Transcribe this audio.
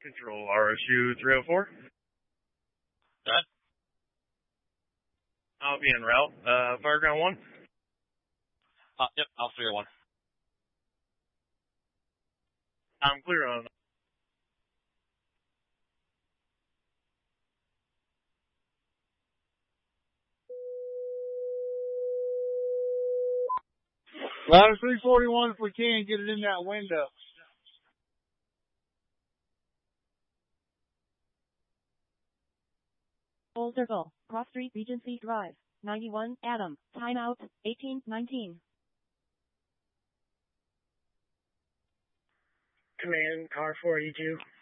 Control RSU 304. That? I'll be en route. Fireground 1. Yep, I'll 301. I'm clear on. Ladder 341 if we can, get it in that window. Full circle, Cross Street, Regency Drive, 91, Adam, timeout, 1819. Command, car 482.